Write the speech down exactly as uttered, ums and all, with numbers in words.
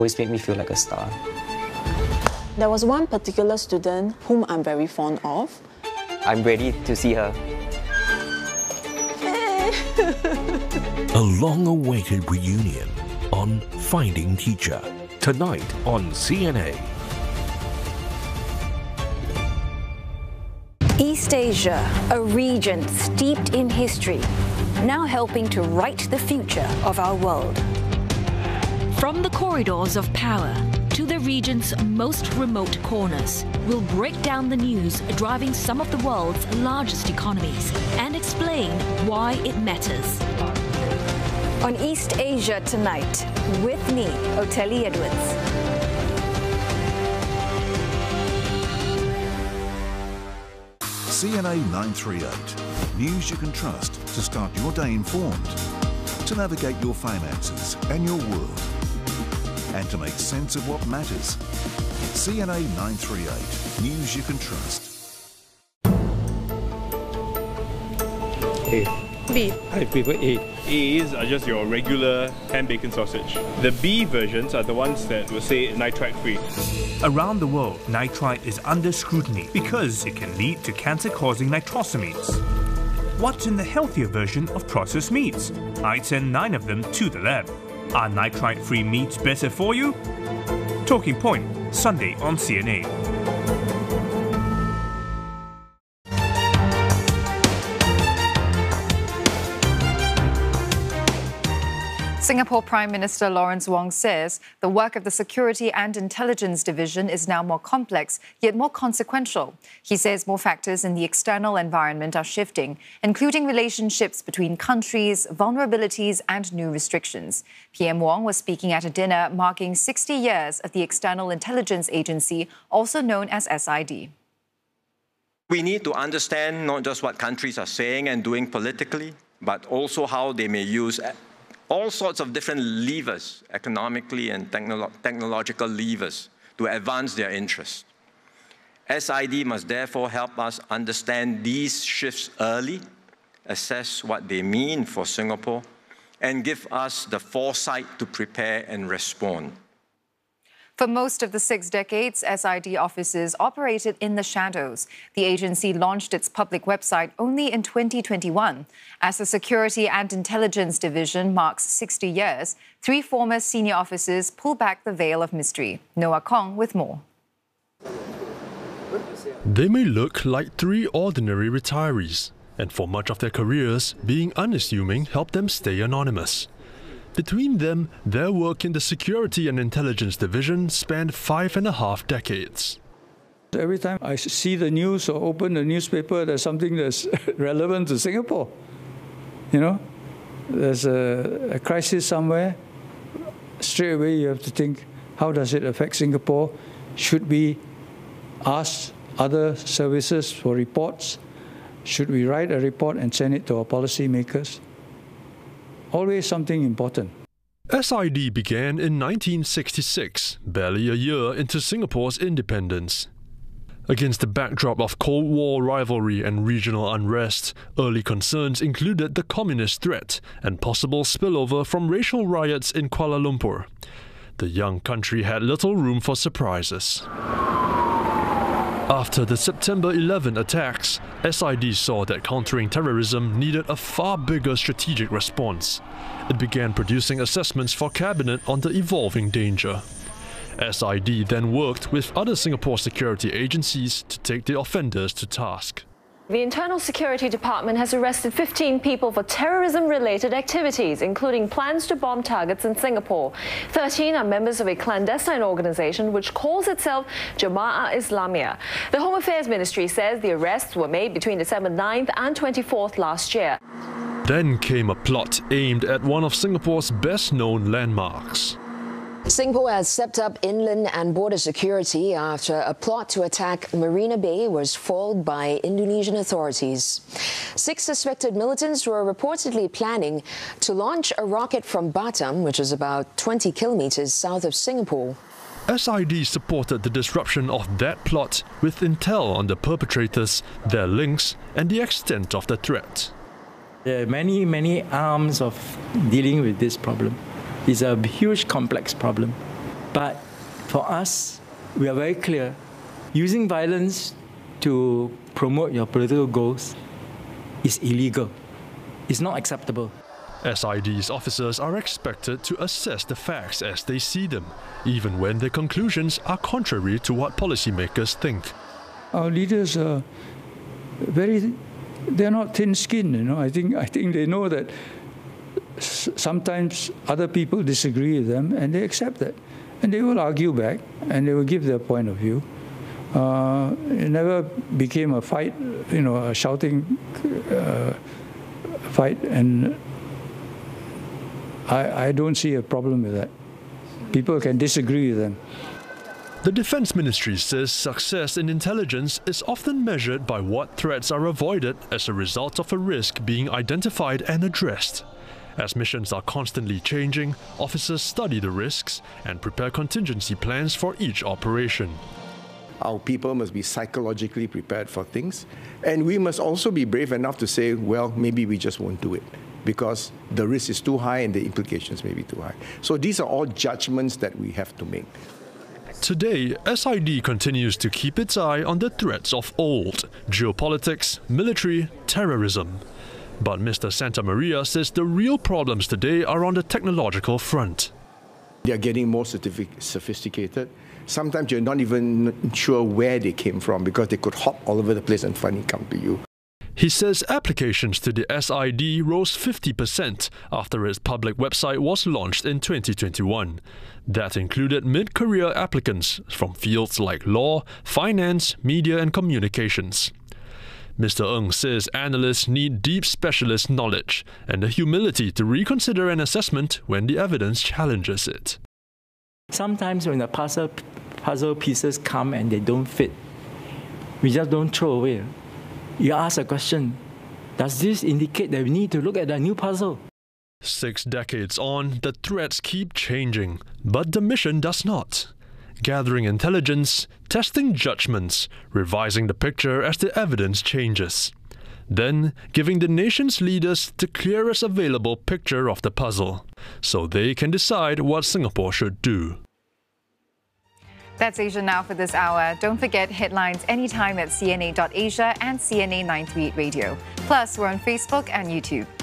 Always made me feel like a star. There was one particular student whom I'm very fond of. I'm ready to see her. A long-awaited reunion on Finding Teacher, tonight on C N A. East Asia, a region steeped in history, now helping to write the future of our world. From the corridors of power to the region's most remote corners, we'll break down the news driving some of the world's largest economies and explain why it matters. On East Asia Tonight, with me, Oteli Edwards. C N A nine thirty-eight. News you can trust to start your day informed, to navigate your finances and your world, and to make sense of what matters. C N A nine thirty-eight. News you can trust. A. B. I prefer A. A's are just your regular ham bacon sausage. The B versions are the ones that will say nitrite free. Around the world, nitrite is under scrutiny because it can lead to cancer-causing nitrosamines. What's in the healthier version of processed meats? I'd send nine of them to the lab. Are nitrite-free meats better for you? Talking Point, Sunday on C N A. Singapore Prime Minister Lawrence Wong says the work of the Security and Intelligence Division is now more complex, yet more consequential. He says more factors in the external environment are shifting, including relationships between countries, vulnerabilities and new restrictions. P M Wong was speaking at a dinner marking sixty years of the External Intelligence Agency, also known as S I D. We need to understand not just what countries are saying and doing politically, but also how they may use all sorts of different levers, economically and technolo technological levers, to advance their interests. S I D must therefore help us understand these shifts early, assess what they mean for Singapore, and give us the foresight to prepare and respond. For most of the six decades, S I D offices operated in the shadows. The agency launched its public website only in twenty twenty-one. As the Security and Intelligence Division marks sixty years, three former senior officers pull back the veil of mystery. Noah Kong with more. They may look like three ordinary retirees, and for much of their careers, being unassuming helped them stay anonymous. Between them, their work in the Security and Intelligence Division spanned five and a half decades. Every time I see the news or open the newspaper, there's something that's relevant to Singapore. You know, there's a, a crisis somewhere. Straight away you have to think, how does it affect Singapore? Should we ask other services for reports? Should we write a report and send it to our policymakers? Always something important. S I D began in nineteen sixty-six, barely a year into Singapore's independence. Against the backdrop of Cold War rivalry and regional unrest, early concerns included the communist threat and possible spillover from racial riots in Kuala Lumpur. The young country had little room for surprises. After the September eleventh attacks, S I D saw that countering terrorism needed a far bigger strategic response. It began producing assessments for Cabinet on the evolving danger. S I D then worked with other Singapore security agencies to take the offenders to task. The Internal Security Department has arrested fifteen people for terrorism-related activities, including plans to bomb targets in Singapore. thirteen are members of a clandestine organization which calls itself Jama'ah Islamiyah. The Home Affairs Ministry says the arrests were made between December ninth and twenty-fourth last year. Then came a plot aimed at one of Singapore's best-known landmarks. Singapore has stepped up inland and border security after a plot to attack Marina Bay was foiled by Indonesian authorities. Six suspected militants were reportedly planning to launch a rocket from Batam, which is about twenty kilometers south of Singapore. S I D supported the disruption of that plot with intel on the perpetrators, their links, and the extent of the threat. There are many, many arms of dealing with this problem. It's a huge, complex problem. But for us, we are very clear. Using violence to promote your political goals is illegal. It's not acceptable. S I D's officers are expected to assess the facts as they see them, even when their conclusions are contrary to what policymakers think. Our leaders are very, they're not thin-skinned, you know. I think, I think they know that s sometimes other people disagree with them and they accept that. And they will argue back and they will give their point of view. Uh, it never became a fight, you know, a shouting uh, fight, and I, I don't see a problem with that. People can disagree with them. The Defense Ministry says success in intelligence is often measured by what threats are avoided as a result of a risk being identified and addressed. As missions are constantly changing, officers study the risks and prepare contingency plans for each operation. Our people must be psychologically prepared for things, and we must also be brave enough to say, well, maybe we just won't do it because the risk is too high and the implications may be too high. So these are all judgments that we have to make. Today, S I D continues to keep its eye on the threats of old: geopolitics, military, terrorism. But Mister Santamaria says the real problems today are on the technological front. They are getting more sophisticated. Sometimes you're not even sure where they came from because they could hop all over the place and finally come to you. He says applications to the S I D rose fifty percent after its public website was launched in twenty twenty-one. That included mid-career applicants from fields like law, finance, media and communications. Mister Ng says analysts need deep specialist knowledge and the humility to reconsider an assessment when the evidence challenges it. Sometimes when the puzzle, puzzle pieces come and they don't fit, we just don't throw away. You ask a question, does this indicate that we need to look at a new puzzle? Six decades on, the threats keep changing, but the mission does not. Gathering intelligence, testing judgments, revising the picture as the evidence changes. Then giving the nation's leaders the clearest available picture of the puzzle, so they can decide what Singapore should do. That's Asia Now for this hour. Don't forget headlines anytime at C N A dot asia and C N A nine three eight Radio. Plus, we're on Facebook and YouTube.